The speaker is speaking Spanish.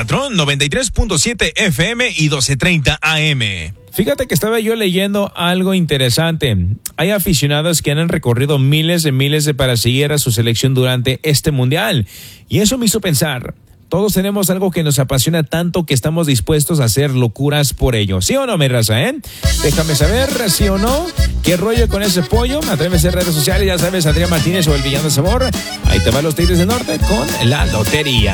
patrón, 93.7 FM y 1230 AM. Fíjate que estaba yo leyendo algo interesante. Hay aficionados que han recorrido miles de miles para seguir a su selección durante este mundial. Y eso me hizo pensar, todos tenemos algo que nos apasiona tanto que estamos dispuestos a hacer locuras por ello. ¿Sí o no, mi raza, Déjame saber, ¿sí o no? ¿Qué rollo con ese pollo? Atrévese en redes sociales, ya sabes, Adrián Martínez o El Villano de Sabor. Ahí te van los Tigres del Norte con la lotería.